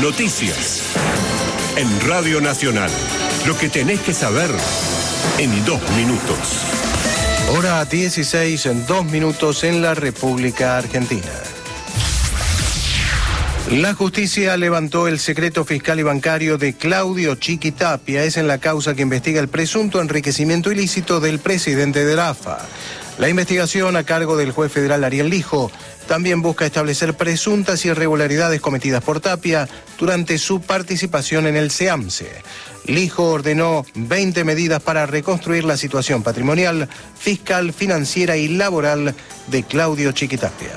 Noticias. En Radio Nacional. Lo que tenés que saber en 2 minutos. Hora 16 en 2 minutos en la República Argentina. La justicia levantó el secreto fiscal y bancario de Claudio Chiquitapia. Es en la causa que investiga el presunto enriquecimiento ilícito del presidente de la AFA. La investigación, a cargo del juez federal Ariel Lijo, también busca establecer presuntas irregularidades cometidas por Tapia durante su participación en el SEAMSE. Lijo ordenó 20 medidas para reconstruir la situación patrimonial, fiscal, financiera y laboral de Claudio Chiquitapia.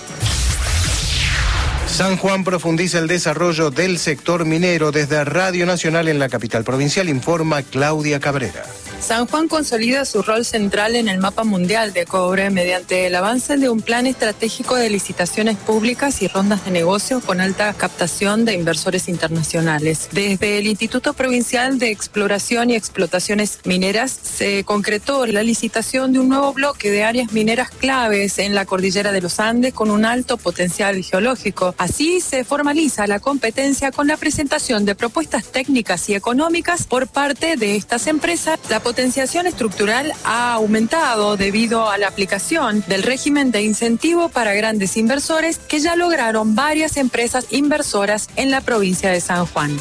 San Juan profundiza el desarrollo del sector minero. Desde Radio Nacional en la capital provincial informa Claudia Cabrera. San Juan consolida su rol central en el mapa mundial de cobre mediante el avance de un plan estratégico de licitaciones públicas y rondas de negocios con alta captación de inversores internacionales. Desde el Instituto Provincial de Exploración y Explotaciones Mineras se concretó la licitación de un nuevo bloque de áreas mineras claves en la cordillera de los Andes con un alto potencial geológico. Así se formaliza la competencia con la presentación de propuestas técnicas y económicas por parte de estas empresas. La potenciación estructural ha aumentado debido a la aplicación del régimen de incentivo para grandes inversores que ya lograron varias empresas inversoras en la provincia de San Juan.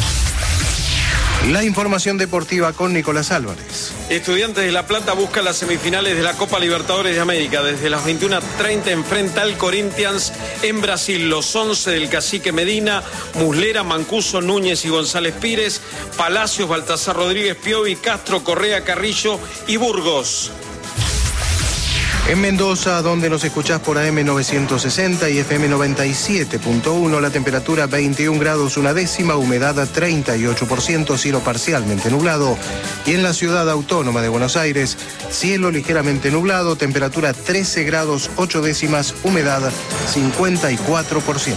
La información deportiva con Nicolás Álvarez. Estudiantes de La Plata busca las semifinales de la Copa Libertadores de América. Desde las 21:30 enfrenta al Corinthians en Brasil. Los 11 del Cacique Medina, Muslera, Mancuso, Núñez y González Pires, Palacios, Baltasar Rodríguez, Piovi, Castro, Correa, Carrillo y Burgos. En Mendoza, donde nos escuchás por AM 960 y FM 97.1, la temperatura 21 grados 1 humedad 38%, cielo parcialmente nublado. Y en la ciudad autónoma de Buenos Aires, cielo ligeramente nublado, temperatura 13 grados 8 décimas, humedad 54%.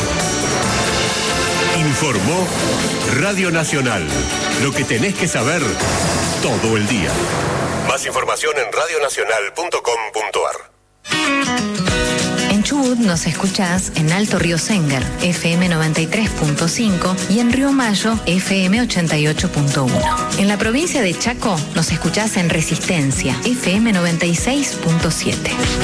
Informó Radio Nacional. Lo que tenés que saber todo el día. Más información en radionacional.com.ar. En Chubut nos escuchás en Alto Río Sénger, FM 93.5 y en Río Mayo, FM 88.1. En la provincia de Chaco nos escuchás en Resistencia, FM 96.7.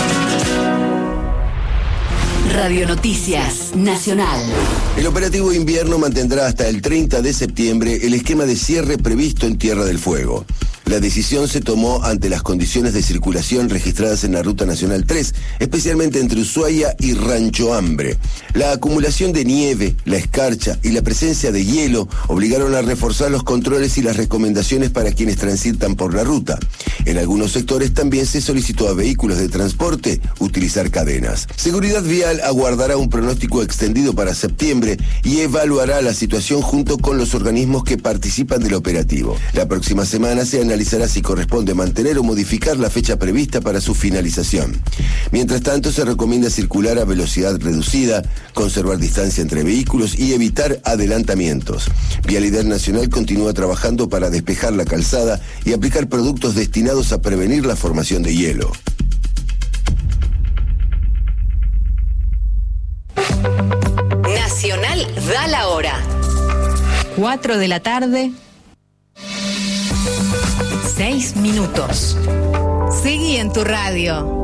Radio Noticias Nacional. El operativo invierno mantendrá hasta el 30 de septiembre el esquema de cierre previsto en Tierra del Fuego. La decisión se tomó ante las condiciones de circulación registradas en la Ruta Nacional 3, especialmente entre Ushuaia y Rancho Hambre. La acumulación de nieve, la escarcha y la presencia de hielo obligaron a reforzar los controles y las recomendaciones para quienes transitan por la ruta. En algunos sectores también se solicitó a vehículos de transporte utilizar cadenas. Seguridad Vial aguardará un pronóstico extendido para septiembre y evaluará la situación junto con los organismos que participan del operativo. La próxima semana se analizará si corresponde mantener o modificar la fecha prevista para su finalización. Mientras tanto, se recomienda circular a velocidad reducida, conservar distancia entre vehículos y evitar adelantamientos. Vialidad Nacional continúa trabajando para despejar la calzada y aplicar productos destinados a prevenir la formación de hielo. Nacional da la hora. 4 de la tarde, 6 minutos. Seguí en tu radio.